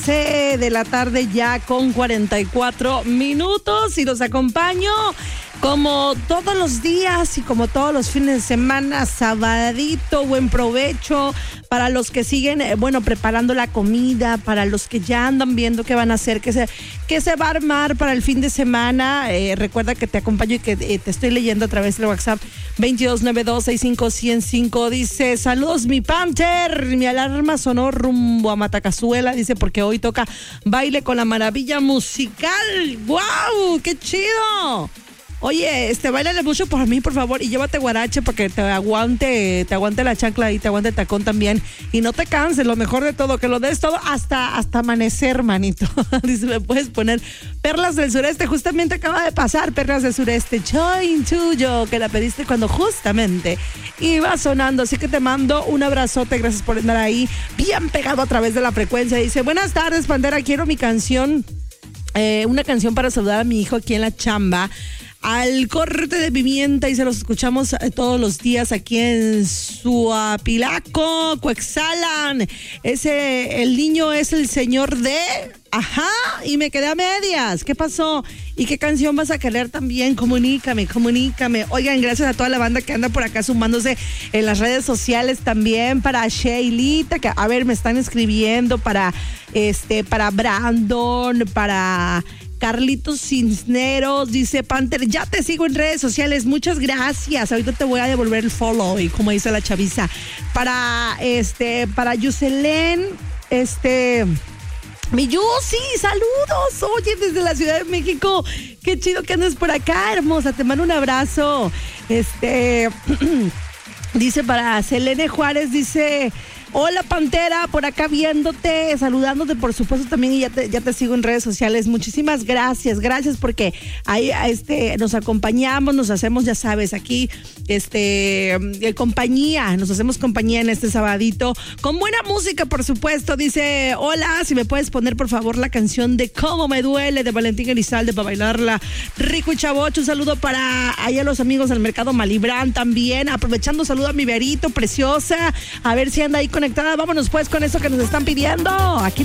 De la tarde ya con 44 minutos y los acompaño como todos los días y como todos los fines de semana, sabadito, buen provecho para los que siguen, preparando la comida, para los que ya andan viendo qué van a hacer, qué se va a armar para el fin de semana. Recuerda que te acompaño y que te estoy leyendo a través del WhatsApp 2292651005. Dice, saludos mi Panther, mi alarma sonó rumbo a Matacazuela, dice, porque hoy toca baile con la maravilla musical. ¡Wow! ¡Qué chido! Oye, báilale mucho por mí, por favor, y llévate guarache para que te aguante la chancla y te aguante el tacón también. Y no te canses, lo mejor de todo, que lo des todo hasta amanecer, manito. Dice, me puedes poner Perlas del Sureste, justamente acaba de pasar Perlas del Sureste, Join Tuyo, que la pediste cuando justamente iba sonando. Así que te mando un abrazote, gracias por andar ahí, bien pegado a través de la frecuencia. Dice, buenas tardes, Pantera, quiero mi canción, una canción para saludar a mi hijo aquí en la chamba. Al corte de pimienta, y se los escuchamos todos los días aquí en Suapilaco, Coexalan. El niño es el señor de... Ajá, y me quedé a medias. ¿Qué pasó? ¿Y qué canción vas a querer también? Comunícame. Oigan, gracias a toda la banda que anda por acá sumándose en las redes sociales también. Para Sheilita, que a ver, me están escribiendo para Brandon, para Carlitos Cisneros, dice Panther, ya te sigo en redes sociales, muchas gracias, ahorita te voy a devolver el follow, y como dice la chaviza. Para Yuselén, mi Yusi, saludos, oye, desde la Ciudad de México, qué chido que andes por acá, hermosa, te mando un abrazo. Dice para Selene Juárez, dice, hola Pantera, por acá viéndote, saludándote por supuesto también, y ya te sigo en redes sociales. Muchísimas gracias porque ahí nos acompañamos, nos hacemos, ya sabes, aquí compañía, nos hacemos compañía en este sabadito con buena música, por supuesto. Dice, hola, si me puedes poner por favor la canción de Cómo me duele de Valentín Elizalde para bailarla rico y chavocho. Un saludo para allá los amigos del Mercado Malibrán también, aprovechando, saludo a mi Verito preciosa, a ver si anda ahí conectada. Vámonos pues con eso que nos están pidiendo aquí.